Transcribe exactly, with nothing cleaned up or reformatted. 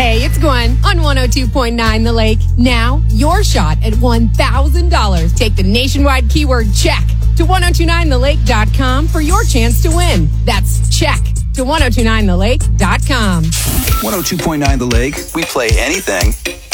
Hey, it's Gwen on one oh two point nine The Lake. Now, your shot at one thousand dollars. Take the nationwide keyword check to ten twenty-nine the lake dot com for your chance to win. That's check to ten twenty-nine the lake dot com. one oh two point nine The Lake. We play anything.